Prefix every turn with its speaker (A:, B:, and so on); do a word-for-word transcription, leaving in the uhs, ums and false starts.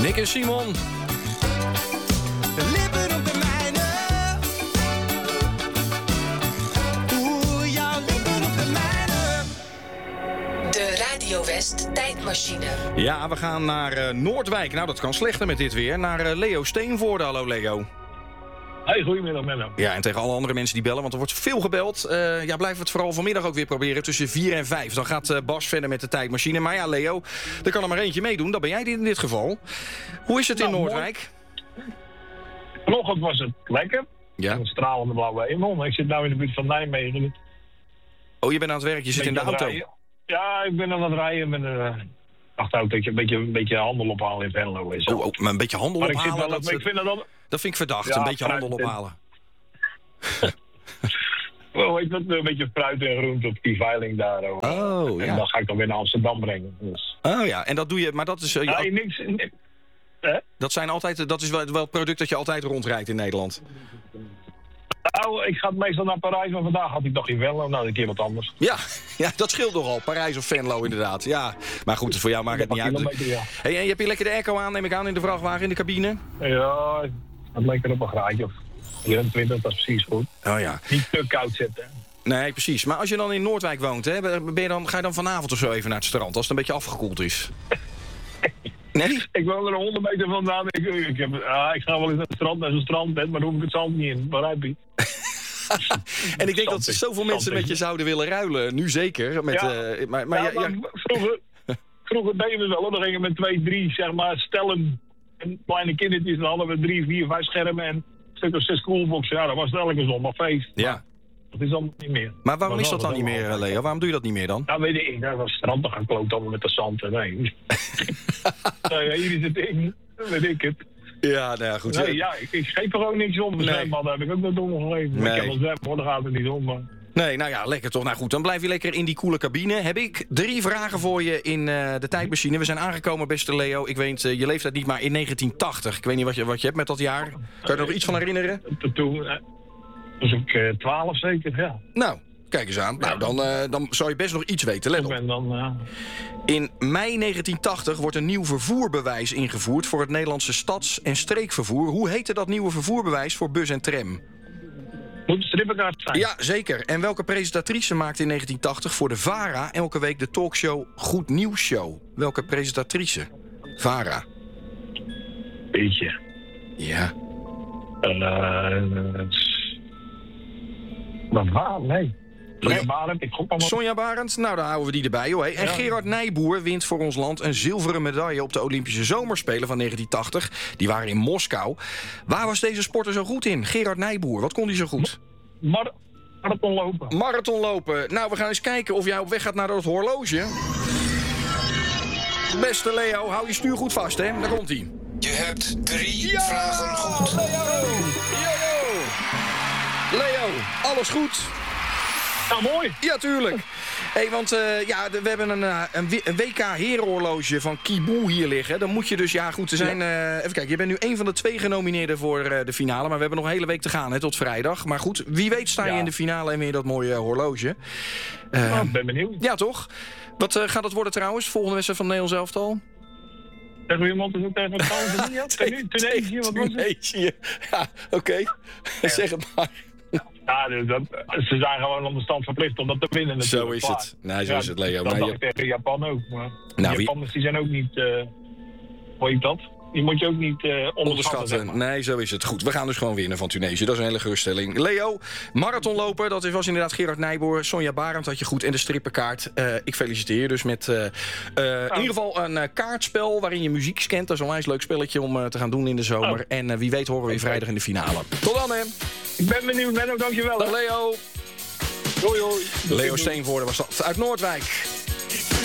A: Nick en Simon.
B: De lippen op de mijne. Oeh, jouw lippen op de mijne.
C: De Radio West tijdmachine.
A: Ja, we gaan naar uh, Noordwijk. Nou, dat kan slechter met dit weer. Naar uh, Leo Steenvoorde. Hallo Leo.
D: Hey, goedemiddag Menno.
A: Ja, en tegen alle andere mensen die bellen, want er wordt veel gebeld. Uh, ja, blijven we het vooral vanmiddag ook weer proberen tussen vier en vijf. Dan gaat uh, Bas verder met de tijdmachine. Maar ja, Leo, er kan er maar eentje meedoen. Dat ben jij in dit geval. Hoe is het in
D: nou,
A: Noordwijk?
D: Vanochtend was het lekker.
A: Ja.
D: Een stralende blauwe hemel. Ik zit nu in de buurt van Nijmegen.
A: Oh, je bent aan het werk, je zit in de auto.
D: Ja, ik ben aan het rijden met een uh, vrachtautootje. Een beetje, een beetje handel ophalen in Venlo. En zo.
A: Oh, oh, maar een beetje handel
D: maar ik
A: ophalen?
D: zit wel,
A: dat,
D: ik vind dat, dan...
A: dat vind ik verdacht,
D: ja,
A: een beetje
D: fruit,
A: handel ophalen.
D: Oh, ik dat een beetje fruit en groente op die veiling daar. Oh,
A: oh
D: en
A: ja.
D: dan ga ik dan weer naar Amsterdam brengen. Dus.
A: Oh ja, en dat doe je, maar dat is... Uh,
D: ja, niks... niks hè?
A: Dat, zijn altijd, dat is wel, wel het product dat je altijd rondrijdt in Nederland.
D: Nou, ik ga meestal naar Parijs, maar vandaag had ik toch in Venlo. Nou, een keer wat anders.
A: Ja, ja, dat scheelt nogal. Parijs of Venlo inderdaad. Ja, maar goed, voor jou maakt het niet uit.
D: Ja.
A: Hey, en je hebt hier lekker de airco aan, neem ik aan, in de vrachtwagen, in de cabine?
D: Ja, het lekker op een graadje of vierentwintig, dat is precies goed.
A: Oh ja.
D: Niet te koud zetten.
A: Nee, precies. Maar als je dan in Noordwijk woont, hè, ben je dan, ga je dan vanavond of zo even naar het strand, als het een beetje afgekoeld is? Nee?
D: Ik woon er honderd meter vandaan. Ik, ik, heb, ah, ik ga wel eens naar het strand, naar zo'n strandbed, maar dan hoef ik het zand niet in. Begrijp je?
A: En ik denk dat zoveel mensen met je zouden willen ruilen. Nu zeker. Met,
D: ja.
A: uh, maar, maar,
D: ja,
A: ja, ja.
D: maar vroeger, vroeger deden we wel. Dan gingen we met twee, drie zeg maar, stellen en kleine kindertjes. Dan hadden we drie, vier, vijf schermen en een stuk of zes coolboxen. Ja, dat was het elke zondag feest.
A: Ja.
D: Dat is allemaal niet meer.
A: Maar waarom is dat dan niet meer, Leo? Waarom doe je dat niet meer dan?
D: Nou, weet ik. Daar was het strand te gaan kloot allemaal met de zand. Nee. Nou ja, hier is het ding. Weet ik het.
A: Ja, nou ja, goed.
D: Nee, ja, ik, ik geef er ook niks om. De
A: nee.
D: zwembad heb ik ook nog omgelezen.
A: Nee.
D: Ik heb wel zwembad, daar gaat het niet om. Maar...
A: Nee, nou ja, lekker toch. Nou goed, dan blijf je lekker in die koele cabine. Heb ik drie vragen voor je in uh, de tijdmachine. We zijn aangekomen, beste Leo. Ik weet uh, je leeftijd niet, maar in negentien tachtig. Ik weet niet wat je, wat je hebt met dat jaar. Kan je er nog iets van herinneren?
D: Toen uh, was ik uh, twaalf zeker, ja.
A: Nou, kijk eens aan. Nou, dan, uh, dan zou je best nog iets weten. Let op.
D: Ik ben dan... Uh...
A: In mei negentien tachtig wordt een nieuw vervoerbewijs ingevoerd voor het Nederlandse stads- en streekvervoer. Hoe heette dat nieuwe vervoerbewijs voor bus en tram?
D: Moet het strippenkaart zijn?
A: Ja, zeker. En welke presentatrice maakte in negentien tachtig voor de VARA elke week de talkshow Goed Nieuws Show? Welke presentatrice? VARA.
D: Beetje.
A: Ja.
D: Uh, maar waar? Nee. Sonja Barend, ik gok allemaal.
A: Sonja Barend, nou dan houden we die erbij hoor. En
D: ja.
A: Gerard Nijboer wint voor ons land een zilveren medaille op de Olympische Zomerspelen van negentien tachtig. Die waren in Moskou. Waar was deze sporter zo goed in? Gerard Nijboer, wat kon hij zo goed?
D: Mar- marathon lopen.
A: Marathon lopen. Nou, we gaan eens kijken of jij op weg gaat naar dat horloge. Beste Leo, hou je stuur goed vast, hè? Daar komt hij.
E: Je hebt drie
A: ja!
E: vragen goed.
A: Leo! Leo! Leo, alles goed?
D: Nou, mooi.
A: Ja, tuurlijk. Hey, want uh, ja, we hebben een, uh, een, een W K herenhorloge van Kibu hier liggen. Dan moet je dus, ja goed, er zijn... Uh, even kijken, je bent nu een van de twee genomineerden voor uh, de finale. Maar we hebben nog een hele week te gaan, hè, tot vrijdag. Maar goed, wie weet sta je ja. in de finale en weer dat mooie horloge. Uh,
D: nou, ik ben benieuwd.
A: Ja, toch? Wat uh, gaat dat worden trouwens, volgende wedstrijd van Nederlands elftal?
D: Tegen wie iemand is ook tegen wat anders doen? Tunesië, wat was het?
A: Tunesië, ja, oké. Okay. Ja. Zeg het maar.
D: Ja, dus dat, ze zijn gewoon om de stand verplicht om dat te winnen natuurlijk.
A: Zo is
D: Klaar.
A: het. Nee, zo
D: ja,
A: is het, Leo.
D: Dat
A: maar
D: dacht
A: je...
D: ik tegen Japan ook. Maar
A: nou,
D: de Japanners die zijn ook niet... Uh, hoe heet dat? Die moet je ook niet uh, onderschatten.
A: onderschatten.
D: Zeg maar.
A: Nee, zo is het. Goed, we gaan dus gewoon winnen van Tunesië. Dat is een hele geruststelling. Leo, marathonloper, dat was inderdaad Gerard Nijboer. Sonja Barend had je goed. En de strippenkaart. Uh, ik feliciteer je dus met uh, uh, oh. in ieder geval een uh, kaartspel waarin je muziek scant. Dat is een onwijs leuk spelletje om uh, te gaan doen in de zomer. Oh. En uh, wie weet horen we weer vrijdag in de finale. Tot dan, hè.
D: Ik ben benieuwd, Menno. Dankjewel.
A: Dag, Leo.
D: Hoi, hoi.
A: Leo Steenvoorde was dat uit Noordwijk.